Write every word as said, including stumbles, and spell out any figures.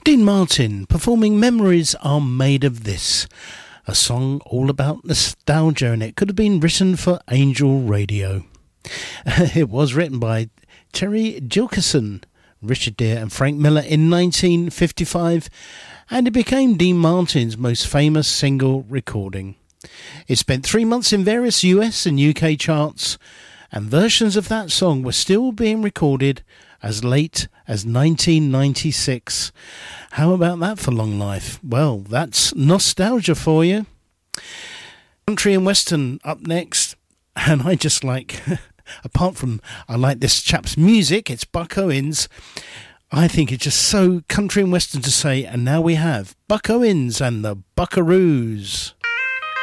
Dean Martin performing Memories Are Made of This, a song all about nostalgia, and it could have been written for Angel Radio. It was written by Terry Gilkyson, Richard Deere and Frank Miller in nineteen fifty-five, and it became Dean Martin's most famous single recording. It spent three months in various U S and U K charts, and versions of that song were still being recorded as late as nineteen ninety-six. How about that for long life? Well, that's nostalgia for you. Country and Western up next, and I just like, apart from I like this chap's music, it's Buck Owens. I think it's just so country and Western to say, and now we have Buck Owens and the Buckaroos.